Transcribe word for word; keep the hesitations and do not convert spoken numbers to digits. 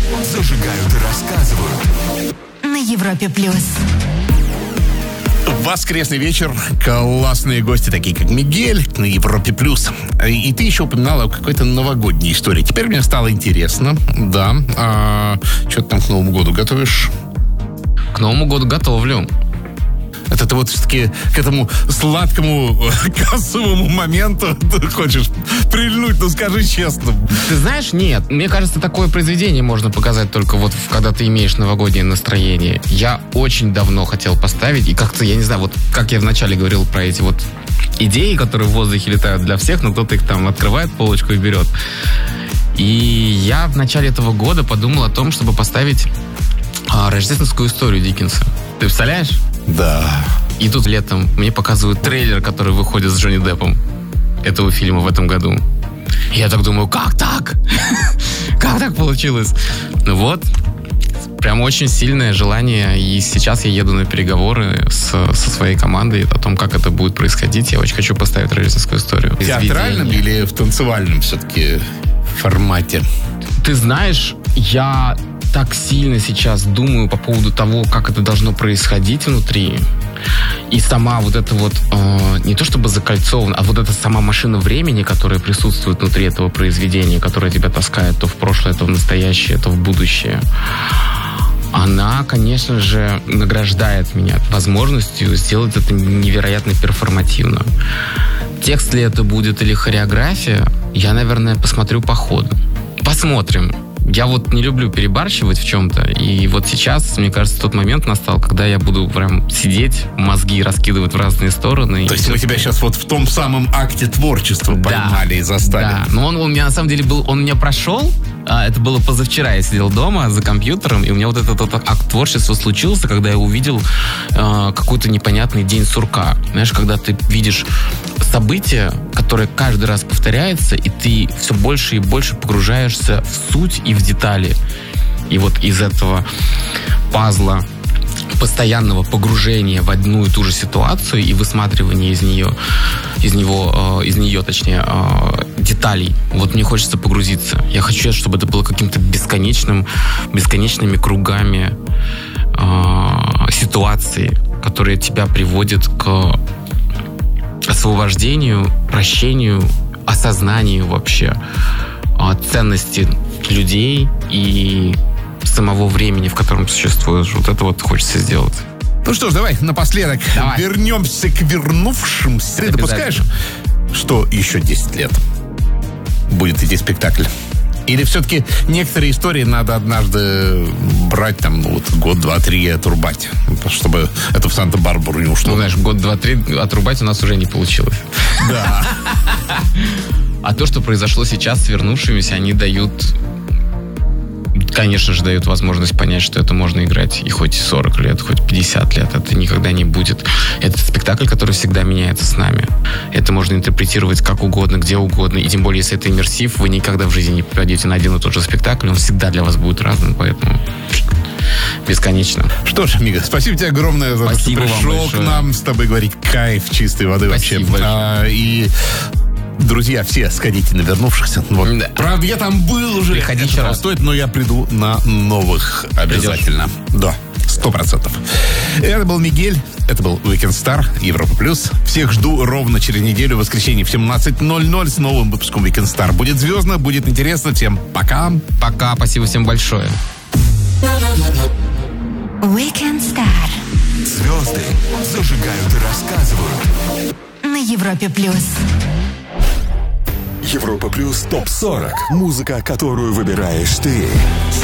зажигают и рассказывают. На Европе плюс. Воскресный вечер, классные гости, такие как Мигель на Европе плюс. И ты еще упоминала о какой-то новогодней истории. Теперь мне стало интересно, да. А, что ты там к Новому году готовишь? К Новому году готовлю. Это ты вот все-таки к этому сладкому кассовому моменту ты хочешь прильнуть, ну скажи честно. Ты знаешь, нет. Мне кажется, такое произведение можно показать только вот когда ты имеешь новогоднее настроение. Я очень давно хотел поставить, и как-то, я не знаю, вот как я вначале говорил про эти вот идеи, которые в воздухе летают для всех, но кто-то их там открывает полочку и берет. И я в начале этого года подумал о том, чтобы поставить а, рождественскую историю Диккенса. Ты представляешь? Да. И тут летом мне показывают трейлер, который выходит с Джонни Деппом этого фильма в этом году. И я так думаю, как так? Как так получилось? Ну вот, прям очень сильное желание. И сейчас я еду на переговоры с, со своей командой о том, как это будет происходить. Я очень хочу поставить рождественскую историю. В театральном или в танцевальном все-таки формате? Ты знаешь, я так сильно сейчас думаю по поводу того, как это должно происходить внутри. И сама вот эта вот, э, не то чтобы закольцована, а вот эта сама машина времени, которая присутствует внутри этого произведения, которая тебя таскает то в прошлое, то в настоящее, то в будущее, она, конечно же, награждает меня возможностью сделать это невероятно перформативно. Текст ли это будет или хореография, я, наверное, посмотрю по ходу. Посмотрим. Я вот не люблю перебарщивать в чем-то. И вот сейчас, мне кажется, тот момент настал, когда я буду прям сидеть, мозги раскидывать в разные стороны. То есть мы тебя сейчас вот в том самом акте творчества да, поймали и заставили. Да, но он, он у меня на самом деле был, он меня прошел. А, это было позавчера, я сидел дома за компьютером, и у меня вот этот, этот акт творчества случился, когда я увидел э, какой-то непонятный день сурка. Знаешь, когда ты видишь событие, которое каждый раз повторяется, и ты все больше и больше погружаешься в суть и в детали. И вот из этого пазла постоянного погружения в одну и ту же ситуацию и высматривания из нее, из него, э, из нее, точнее, э, деталей. Вот мне хочется погрузиться. Я хочу, чтобы это было каким-то бесконечным, бесконечными кругами э, ситуации, которые тебя приводят к освобождению, прощению, осознанию вообще э, ценности людей и самого времени, в котором существуешь. Вот это вот хочется сделать. Ну что ж, давай напоследок давай. вернемся к вернувшимся. Ты допускаешь, что еще десять лет будет идти спектакль? Или все-таки некоторые истории надо однажды брать, там, ну, вот, год, два, три отрубать, чтобы это в Санта-Барбару не ушло? Ну, знаешь, год, два, три отрубать у нас уже не получилось. Да. А то, что произошло сейчас с вернувшимися, они дают... Конечно же, дают возможность понять, что это можно играть и хоть сорок лет, хоть пятьдесят лет. Это никогда не будет. Это спектакль, который всегда меняется с нами. Это можно интерпретировать как угодно, где угодно. И тем более, если это иммерсив, вы никогда в жизни не попадете на один и тот же спектакль. Он всегда для вас будет разным, поэтому бесконечно. Что ж, Мига, спасибо тебе огромное за то, что пришел к нам с тобой говорить. Кайф чистой воды спасибо вообще. А, и... Друзья, все сходите на вернувшихся. Вот. Да. Правда, я там был уже. Приходи еще раз. Стоит, но я приду на новых обязательно. Придешь? Да, сто процентов. Это был Мигель, это был Weekend Star, Европа Плюс. Всех жду ровно через неделю, в воскресенье в семнадцать ноль ноль с новым выпуском Weekend Star. Будет звездно, будет интересно. Всем пока. Пока, спасибо всем большое. Weekend Star. Звезды зажигают и рассказывают. На Европе Плюс. Европа Плюс топ сорок. Музыка, которую выбираешь ты.